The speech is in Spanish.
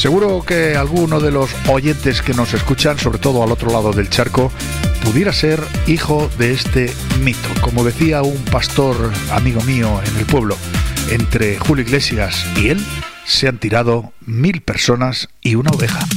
Seguro que alguno de los oyentes que nos escuchan, sobre todo al otro lado del charco, pudiera ser hijo de este mito. Como decía un pastor amigo mío en el pueblo, entre Julio Iglesias y él se han tirado 1000 personas y una oveja.